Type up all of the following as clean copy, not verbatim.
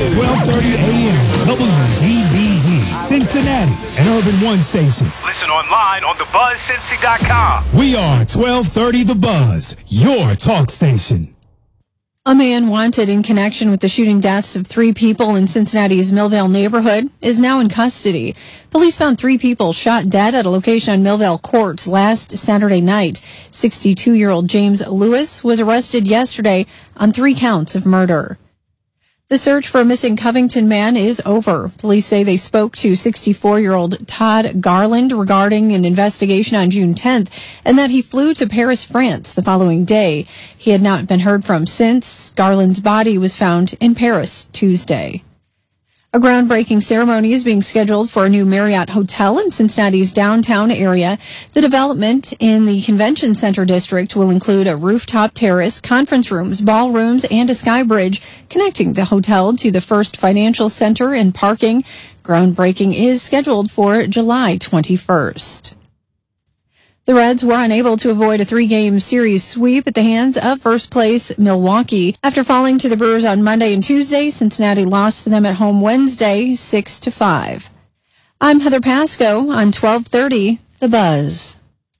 1230 AM, WDBZ, Cincinnati, an Urban One station. Listen online on thebuzzcincy.com. We are 1230 The Buzz, your talk station. A man wanted in connection with the shooting deaths of 3 people in Cincinnati's Millvale neighborhood is now in custody. Police found 3 people shot dead at a location on Millvale Court last Saturday night. 62-year-old James Lewis was arrested yesterday on 3 counts of murder. The search for a missing Covington man is over. Police say they spoke to 64-year-old Todd Garland regarding an investigation on June 10th and that he flew to Paris, France the following day. He had not been heard from since. Garland's body was found in Paris Tuesday. A groundbreaking ceremony is being scheduled for a new Marriott hotel in Cincinnati's downtown area. The development in the Convention Center district will include a rooftop terrace, conference rooms, ballrooms, and a sky bridge connecting the hotel to the First Financial Center and parking. Groundbreaking is scheduled for July 21st. The Reds were unable to avoid a 3-game series sweep at the hands of first place Milwaukee. After falling to the Brewers on Monday and Tuesday, Cincinnati lost to them at home Wednesday 6-5. I'm Heather Pasco on 1230 The Buzz.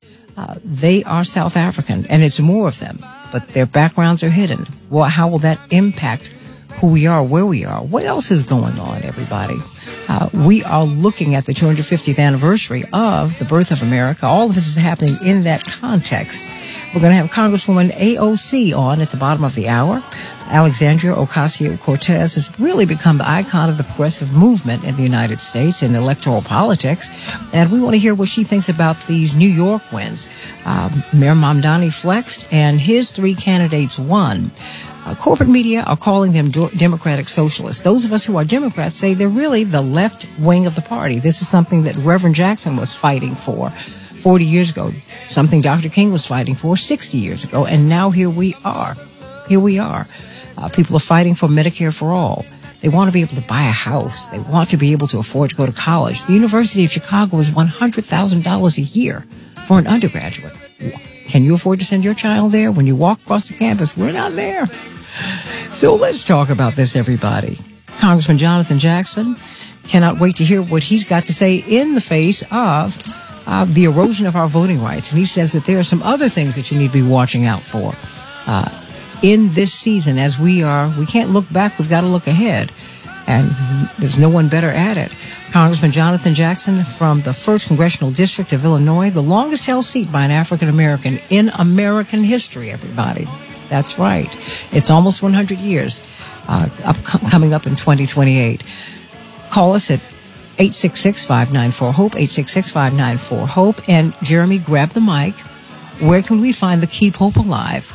They are South African, and it's more of them, but their backgrounds are hidden. Well, how will that impact who we are, where we are? What else is going on, everybody? We are looking at the 250th anniversary of the birth of America. All of this is happening in that context. We're going to have Congresswoman AOC on at the bottom of the hour. Alexandria Ocasio-Cortez has really become the icon of the progressive movement in the United States in electoral politics. And we want to hear what she thinks about these New York wins. Mayor Mamdani flexed, and his 3 candidates won. Corporate media are calling them Democratic Socialists. Those of us who are Democrats say they're really the left wing of the party. This is something that Reverend Jackson was fighting for 40 years ago, something Dr. King was fighting for 60 years ago, and now here we are. People are fighting for Medicare for all. They want to be able to buy a house. They want to be able to afford to go to college. The University of Chicago is $100,000 a year for an undergraduate. Can you afford to send your child there? When you walk across the campus, we're not there. So let's talk about this, everybody. Congressman Jonathan Jackson, cannot wait to hear what he's got to say in the face of the erosion of our voting rights. And he says that there are some other things that you need to be watching out for in this season. As we can't look back, we've got to look ahead. And there's no one better at it. Congressman Jonathan Jackson from the 1st Congressional District of Illinois, the longest held seat by an African American in American history, everybody. That's right. It's almost 100 years coming up in 2028. Call us at 866-594-HOPE, 866-594-HOPE. And Jeremy, grab the mic. Where can we find the Keep Hope Alive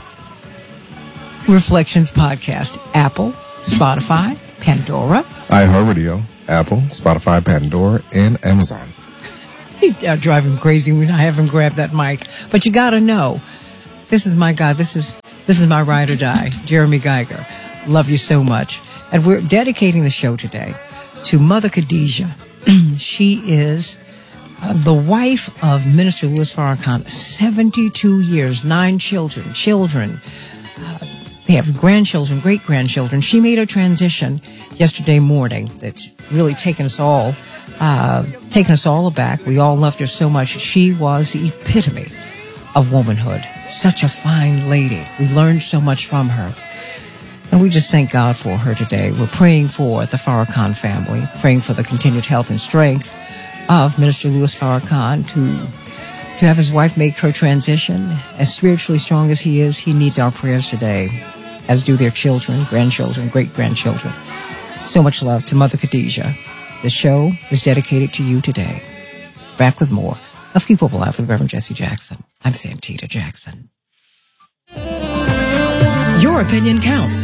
Reflections podcast? Apple, Spotify, Pandora, iHeartRadio, Apple, Spotify, Pandora, and Amazon. I drive him crazy when I have him grab that mic. But you got to know, this is my guy. This is my ride or die, Jeremy Geiger. Love you so much. And we're dedicating the show today to Mother Khadijah. She is the wife of Minister Louis Farrakhan, 72 years, 9 children. They have grandchildren, great-grandchildren. She made a transition yesterday morning that's really taken us all aback. We all loved her so much. She was the epitome of womanhood. Such a fine lady. We learned so much from her. And we just thank God for her today. We're praying for the Farrakhan family, praying for the continued health and strength of Minister Louis Farrakhan to have his wife make her transition. As spiritually strong as he is, he needs our prayers today, as do their children, grandchildren, great-grandchildren. So much love to Mother Khadijah. The show is dedicated to you today. Back with more of Keep Hope Alive with Reverend Jesse Jackson. I'm Santita Jackson. Your opinion counts.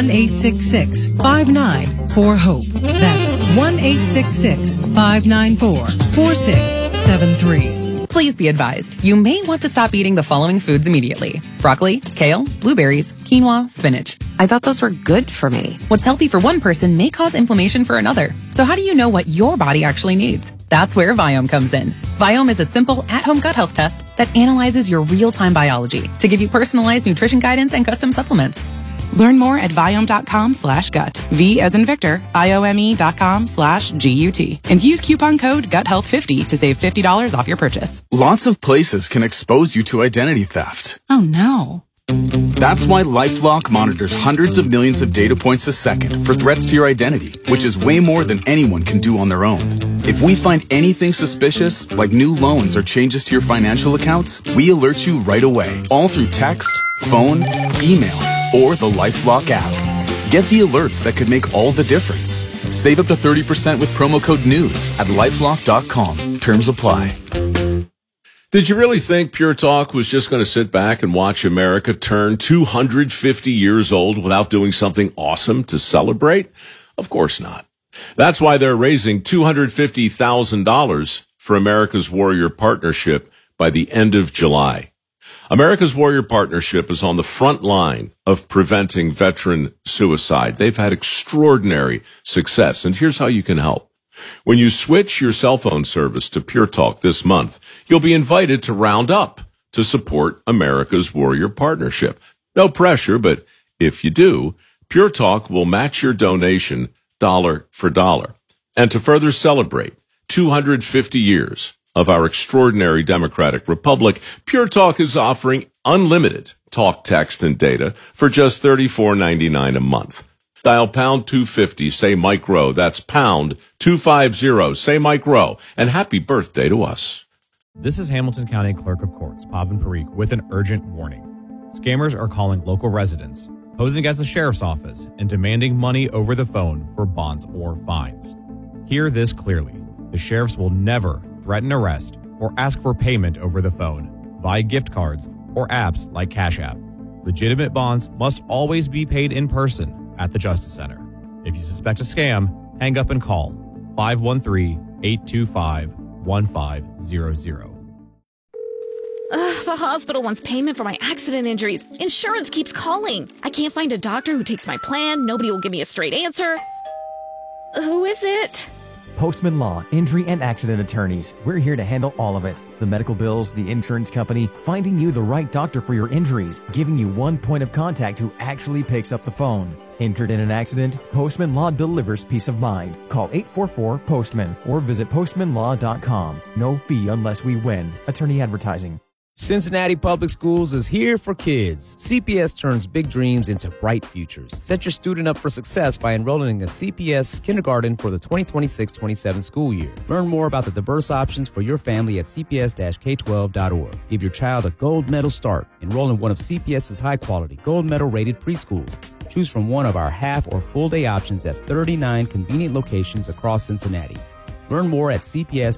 1-866-594-HOPE. That's 1-866-594-4673. Please be advised, you may want to stop eating the following foods immediately: broccoli, kale, blueberries, quinoa, spinach. I thought those were good for me. What's healthy for one person may cause inflammation for another. So how do you know what your body actually needs? That's where Viome comes in. Viome is a simple at-home gut health test that analyzes your real-time biology to give you personalized nutrition guidance and custom supplements. Learn more at Viome.com/gut. V as in Victor, IOME.com/GUT. And use coupon code GUTHEALTH50 to save $50 off your purchase. Lots of places can expose you to identity theft. Oh no. That's why LifeLock monitors hundreds of millions of data points a second for threats to your identity, which is way more than anyone can do on their own. If we find anything suspicious, like new loans or changes to your financial accounts, we alert you right away, all through text, phone, email, or the LifeLock app. Get the alerts that could make all the difference. Save up to 30% with promo code NEWS at LifeLock.com. Terms apply. Did you really think Pure Talk was just going to sit back and watch America turn 250 years old without doing something awesome to celebrate? Of course not. That's why they're raising $250,000 for America's Warrior Partnership by the end of July. America's Warrior Partnership is on the front line of preventing veteran suicide. They've had extraordinary success, and here's how you can help. When you switch your cell phone service to Pure Talk this month, you'll be invited to round up to support America's Warrior Partnership. No pressure, but if you do, Pure Talk will match your donation dollar for dollar. And to further celebrate 250 years of our extraordinary democratic republic, Pure Talk is offering unlimited talk, text, and data for just $34.99 a month. Dial pound 250, say Mike Rowe. That's pound 250, say Mike Rowe. And happy birthday to us. This is Hamilton County Clerk of Courts, Pavan Parikh, with an urgent warning. Scammers are calling local residents, posing as the sheriff's office, and demanding money over the phone for bonds or fines. Hear this clearly. The sheriffs will never threaten arrest or ask for payment over the phone, via gift cards, or apps like Cash App. Legitimate bonds must always be paid in person at the Justice Center. If you suspect a scam, hang up and call 513-825-1500. The hospital wants payment for my accident injuries. Insurance keeps calling. I can't find a doctor who takes my plan. Nobody will give me a straight answer. Who is it? Postman Law, Injury and Accident Attorneys. We're here to handle all of it. The medical bills, the insurance company, finding you the right doctor for your injuries, giving you one point of contact who actually picks up the phone. Injured in an accident? Postman Law delivers peace of mind. Call 844-POSTMAN or visit postmanlaw.com. No fee unless we win. Attorney advertising. Cincinnati Public Schools is here for kids. CPS turns big dreams into bright futures. Set your student up for success by enrolling in a CPS kindergarten for the 2026-27 school year. Learn more about the diverse options for your family at cps-k12.org. Give your child a gold medal start. Enroll in one of CPS's high-quality, gold medal-rated preschools. Choose from one of our half or full-day options at 39 convenient locations across Cincinnati. Learn more at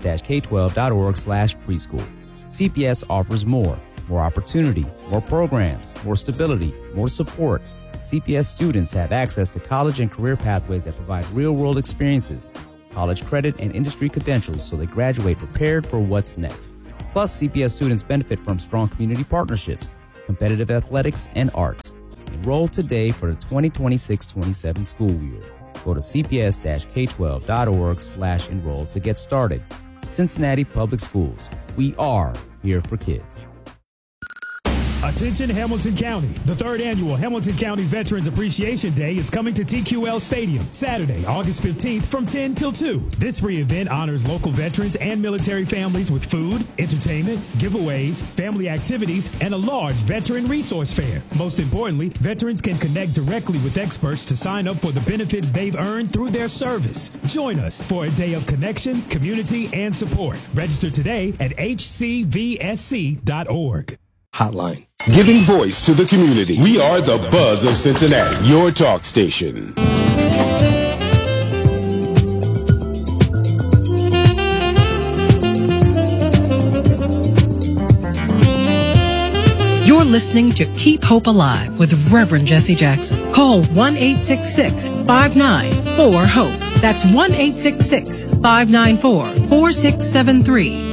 cps-k12.org/preschool. CPS offers more opportunity, more programs, more stability, more support. CPS students have access to college and career pathways that provide real-world experiences, college credit, and industry credentials so they graduate prepared for what's next. Plus, CPS students benefit from strong community partnerships, competitive athletics, and arts. Enroll today for the 2026-27 school year. Go to cps-k12.org/enroll to get started. Cincinnati Public Schools. We are here for kids. Attention Hamilton County. The third annual Hamilton County Veterans Appreciation Day is coming to TQL Stadium Saturday, August 15th from 10 till 2. This free event honors local veterans and military families with food, entertainment, giveaways, family activities, and a large veteran resource fair. Most importantly, veterans can connect directly with experts to sign up for the benefits they've earned through their service. Join us for a day of connection, community, and support. Register today at hcvsc.org. Hotline. Giving voice to the community. We are the Buzz of Cincinnati, your talk station. You're listening to Keep Hope Alive with Reverend Jesse Jackson. Call 1-866-594-HOPE. That's 1-866-594-4673.